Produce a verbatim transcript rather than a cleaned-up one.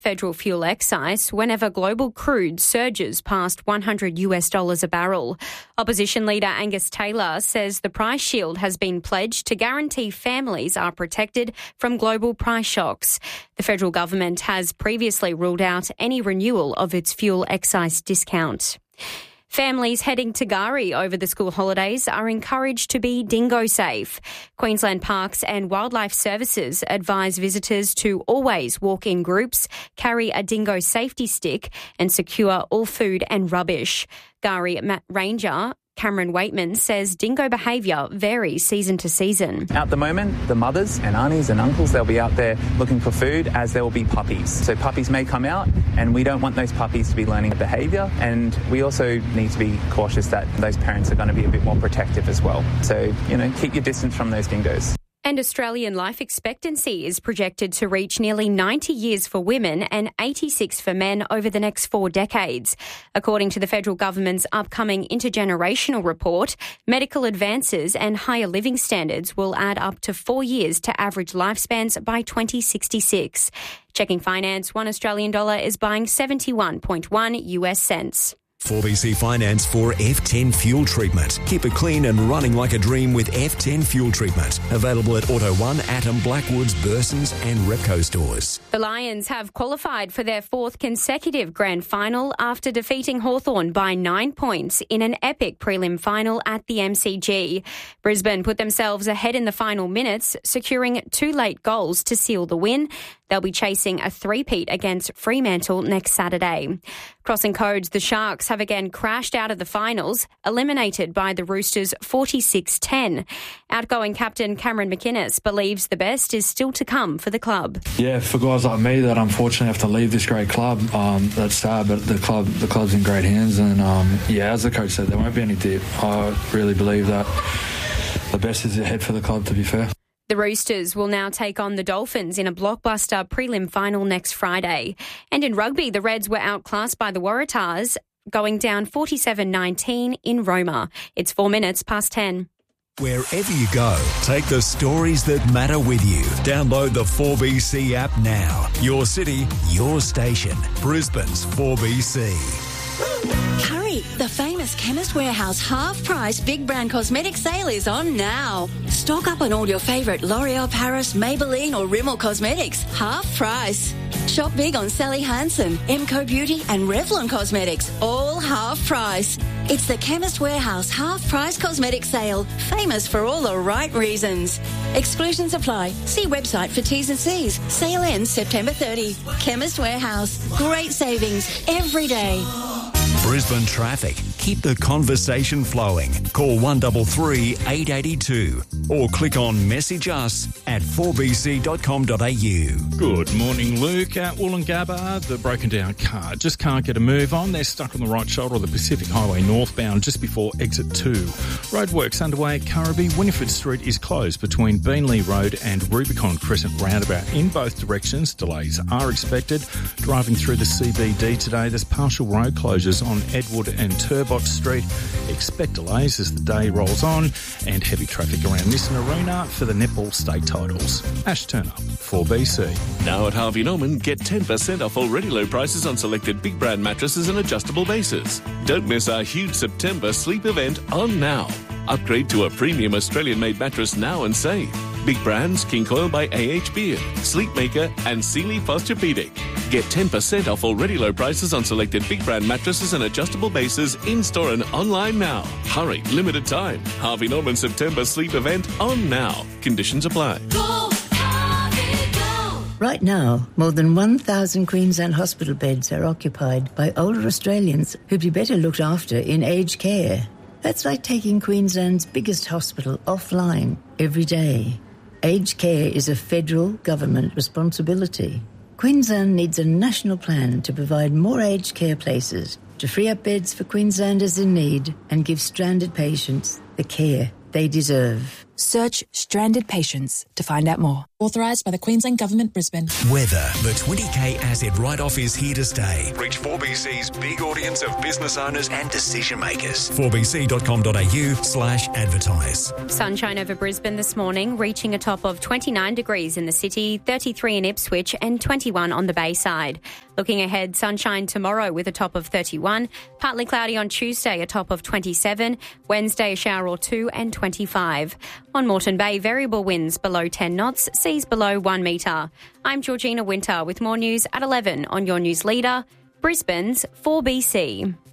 federal fuel excise whenever global crude surges past one hundred US dollars a barrel. Opposition leader Angus Taylor says the price shield has been pledged to guarantee families are protected from global price shocks. The federal government has previously ruled out any renewal of its fuel excise discount. Families heading to K'gari over the school holidays are encouraged to be dingo safe. Queensland Parks and Wildlife Services advise visitors to always walk in groups, carry a dingo safety stick and secure all food and rubbish. K'gari Ranger Cameron Waitman says dingo behaviour varies season to season. At the moment, the mothers and aunties and uncles, they'll be out there looking for food, as there will be puppies. So puppies may come out and we don't want those puppies to be learning behaviour, and we also need to be cautious that those parents are going to be a bit more protective as well. So, you know, keep your distance from those dingoes. And Australian life expectancy is projected to reach nearly ninety years for women and eighty-six for men over the next four decades. According to the federal government's upcoming intergenerational report, medical advances and higher living standards will add up to four years to average lifespans by twenty sixty-six. Checking finance, one Australian dollar is buying seventy-one point one US cents. four B C Finance for F ten Fuel Treatment. Keep it clean and running like a dream with F ten Fuel Treatment. Available at Auto one, Atom, Blackwoods, Bursons and Repco stores. The Lions have qualified for their fourth consecutive grand final after defeating Hawthorn by nine points in an epic prelim final at the M C G. Brisbane put themselves ahead in the final minutes, securing two late goals to seal the win. They'll be chasing a three-peat against Fremantle next Saturday. Crossing codes, the Sharks have again crashed out of the finals, eliminated by the Roosters forty-six ten. Outgoing captain Cameron McInnes believes the best is still to come for the club. Yeah, for guys like me that unfortunately have to leave this great club, um, that's sad, but the club the club's in great hands. And um, yeah, as the coach said, there won't be any dip. I really believe that the best is ahead for the club, to be fair. The Roosters will now take on the Dolphins in a blockbuster prelim final next Friday. And in rugby, the Reds were outclassed by the Waratahs, going down forty-seven nineteen in Roma. It's four minutes past ten. Wherever you go, take the stories that matter with you. Download the four B C app now. Your city, your station. Brisbane's four B C. Hurry! The famous Chemist Warehouse half-price big brand cosmetic sale is on now. Stock up on all your favourite L'Oreal Paris, Maybelline or Rimmel cosmetics. Half price. Shop big on Sally Hansen, Emco Beauty and Revlon Cosmetics. All half price. It's the Chemist Warehouse half-price cosmetic sale. Famous for all the right reasons. Exclusions apply. See website for T's and C's. Sale ends September thirtieth. Chemist Warehouse. Great savings every day. Brisbane traffic. Keep the conversation flowing. Call one three three, eight eight two or click on message us at four b c dot com dot a u. Good morning, Luke. At Wollongabba, the broken down car just can't get a move on. They're stuck on the right shoulder of the Pacific Highway northbound just before exit two. Roadworks underway at Currabee. Winifred Street is closed between Beanley Road and Rubicon Crescent roundabout in both directions. Delays are expected. Driving through the C B D today, there's partial road closures on Edward and Turbot Street. Expect delays as the day rolls on, and heavy traffic around Nissan Arena for the netball state titles. Ash Turner, four B C. Now at Harvey Norman, get ten percent off already low prices on selected big brand mattresses and adjustable bases. Don't miss our huge September sleep event on now. Upgrade to a premium Australian-made mattress now and save. Big brands, King Coil by A H Beard, Sleepmaker and Sealy Posturepedic. Get ten percent off already low prices on selected big brand mattresses and adjustable bases in-store and online now. Hurry, limited time. Harvey Norman September sleep event on now. Conditions apply. Go, Harvey, go. Right now, more than one thousand Queensland hospital beds are occupied by older Australians who'd be better looked after in aged care. That's like taking Queensland's biggest hospital offline every day. Aged care is a federal government responsibility. Queensland needs a national plan to provide more aged care places, to free up beds for Queenslanders in need and give stranded patients the care they deserve. Search Stranded Patients to find out more. Authorised by the Queensland Government, Brisbane. Weather. The twenty K asset write-off is here to stay. Reach four B C's big audience of business owners and decision makers. four b c dot com dot a u slash advertise. Sunshine over Brisbane this morning, reaching a top of twenty-nine degrees in the city, thirty-three in Ipswich and twenty-one on the Bayside. Looking ahead, sunshine tomorrow with a top of thirty-one, partly cloudy on Tuesday, a top of twenty-seven, Wednesday a shower or two and twenty-five. On Moreton Bay, variable winds below ten knots, seas below one metre. I'm Georgina Winter with more news at eleven on your news leader, Brisbane's four B C.